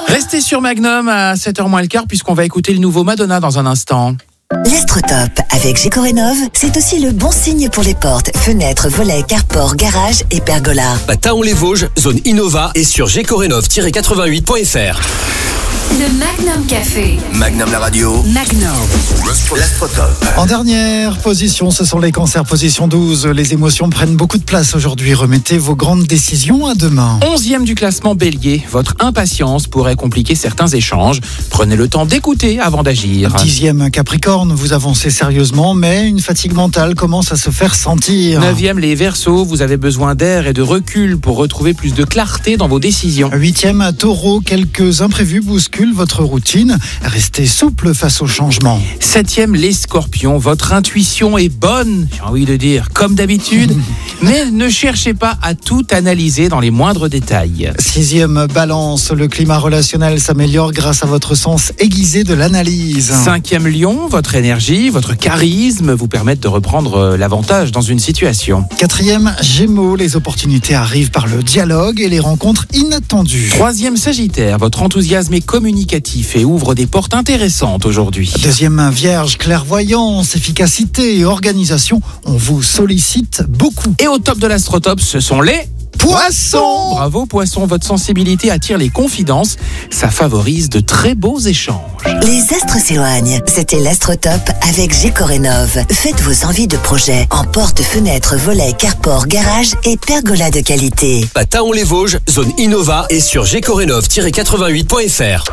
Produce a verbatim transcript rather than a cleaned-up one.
Restez sur Magnum à sept heures moins le quart puisqu'on va écouter le nouveau Madonna dans un instant. L'Astrotop avec Gécorénov, c'est aussi le bon signe pour les portes, fenêtres, volets, carport, garage et pergola. À Taon-les-Vosges, zone Innova et sur gécorénov tiret quatre-vingt-huit point f r. Le Magnum Café. Magnum la radio. Magnum. L'Astrotop. En dernière position, ce sont les cancers, position douze. Les émotions prennent beaucoup de place aujourd'hui. Remettez vos grandes décisions à demain. Onzième du classement Bélier, votre impatience pourrait compliquer certains échanges. Prenez le temps d'écouter avant d'agir. Dixième Capricorne, vous avancez sérieusement, mais une fatigue mentale commence à se faire sentir. Neuvième les Verseaux, vous avez besoin d'air et de recul pour retrouver plus de clarté dans vos décisions. Huitième Taureau, quelques imprévus bousculent votre routine. Restez souple face au changement. Septième les Scorpions, votre intuition est bonne, j'ai envie de dire, comme d'habitude, mais ne cherchez pas à tout analyser dans les moindres détails. Sixième Balance, le climat relationnel s'améliore grâce à votre sens aiguisé de l'analyse. Cinquième Lion, votre énergie, votre charisme vous permettent de reprendre l'avantage dans une situation. Quatrième Gémeaux, les opportunités arrivent par le dialogue et les rencontres inattendues. Troisième Sagittaire, votre enthousiasme est communicatif et ouvre des portes intéressantes aujourd'hui. Deuxième Vierge, clairvoyance, efficacité et organisation, on vous sollicite beaucoup. Et au top de l'Astrotop, ce sont les... Poissons! Bravo Poisson, votre sensibilité attire les confidences, ça favorise de très beaux échanges. Les astres s'éloignent. C'était l'Astrotop avec Gécorénov. Faites vos envies de projet en porte, fenêtre, volets, carport, garage et pergola de qualité. À Taon-les-Vosges, zone Innova et sur gécorénov tiret quatre-vingt-huit point f r.